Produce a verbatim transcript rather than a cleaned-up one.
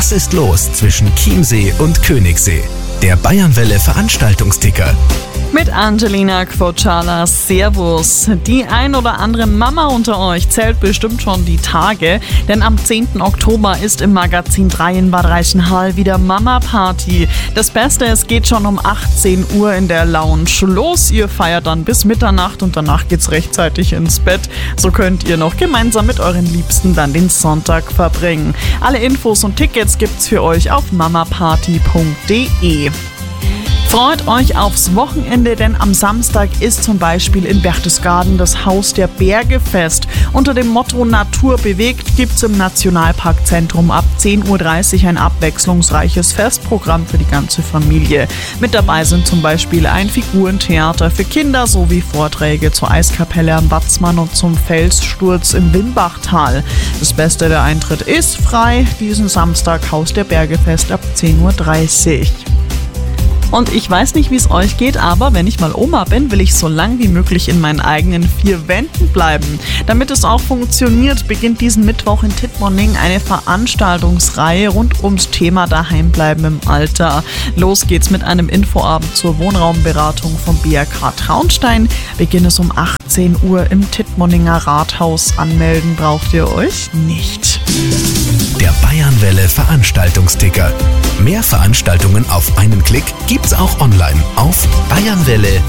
Was ist los zwischen Chiemsee und Königssee? Der Bayernwelle Veranstaltungsticker. Mit Angelina Quocciala, Servus. Die ein oder andere Mama unter euch zählt bestimmt schon die Tage, denn am zehnten Oktober ist im Magazin drei in Bad Reichenhall wieder Mama-Party. Das Beste, es geht schon um achtzehn Uhr in der Lounge los. Ihr feiert dann bis Mitternacht und danach geht's rechtzeitig ins Bett. So könnt ihr noch gemeinsam mit euren Liebsten dann den Sonntag verbringen. Alle Infos und Tickets gibt's für euch auf mamaparty punkt de. Freut euch aufs Wochenende, denn am Samstag ist zum Beispiel in Berchtesgaden das Haus der Berge Fest. Unter dem Motto Natur bewegt gibt's im Nationalparkzentrum ab zehn Uhr dreißig ein abwechslungsreiches Festprogramm für die ganze Familie. Mit dabei sind zum Beispiel ein Figurentheater für Kinder sowie Vorträge zur Eiskapelle am Watzmann und zum Felssturz im Wimbachtal. Das Beste, der Eintritt ist frei. Diesen Samstag Haus der Berge Fest ab zehn Uhr dreißig. Und ich weiß nicht, wie es euch geht, aber wenn ich mal Oma bin, will ich so lang wie möglich in meinen eigenen vier Wänden bleiben. Damit es auch funktioniert, beginnt diesen Mittwoch in Tittmoning eine Veranstaltungsreihe rund ums Thema Daheimbleiben im Alter. Los geht's mit einem Infoabend zur Wohnraumberatung vom B R K Traunstein. Beginn ist um achtzehn Uhr im Tittmoninger Rathaus. Anmelden braucht ihr euch nicht. Der Bayernwelle Veranstaltungsticker. Mehr Veranstaltungen auf einen Klick gibt's auch online auf bayernwelle